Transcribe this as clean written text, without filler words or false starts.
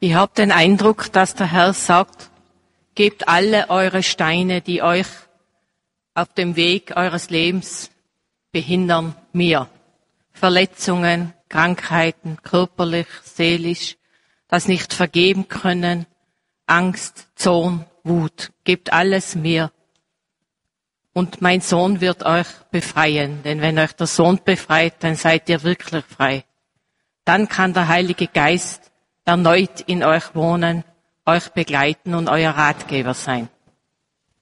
Ich habe den Eindruck, dass der Herr sagt, gebt alle eure Steine, die euch auf dem Weg eures Lebens behindern, mir. Verletzungen, Krankheiten, körperlich, seelisch, das nicht vergeben können, Angst, Zorn, Wut. Gebt alles mir. Und mein Sohn wird euch befreien, denn wenn euch der Sohn befreit, dann seid ihr wirklich frei. Dann kann der Heilige Geist erneut in euch wohnen, euch begleiten und euer Ratgeber sein.